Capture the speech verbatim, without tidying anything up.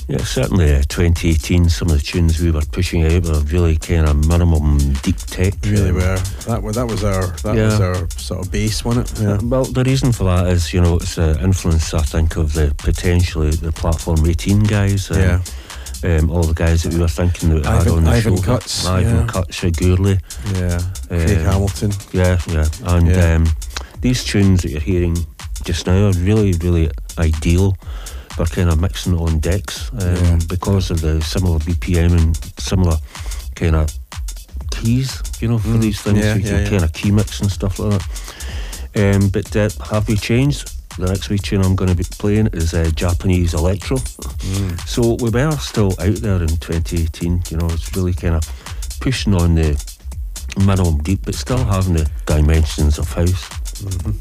Yeah, certainly uh, twenty eighteen, some of the tunes we were pushing out were really kind of minimum deep tech. Really um, were. That was that was our that yeah. was our sort of base, wasn't it? Yeah. Well, the reason for that is, you know, it's the influence, I think, of the potentially the Platform eighteen guys. Um, yeah. Um, all the guys that we were thinking that we had Ivan, on the Ivan show. Cuts. Ivan yeah. Cuts, Gurley. Yeah. Craig Um, Hamilton. Yeah, yeah. And Yeah. Um, these tunes that you're hearing just now are really, really ideal for kind of mixing on decks um, Yeah. because of the similar B P M and similar kind of keys, you know, for Mm, these things. yeah, you yeah, can yeah. kind of key mix and stuff like that. Um, but uh, have we changed? The next wee tune I'm going to be playing is uh, Japanese electro. Mm. So we were still out there in twenty eighteen, you know, it's really kind of pushing on the minimum deep, but still having the dimensions of house. Mm-hmm.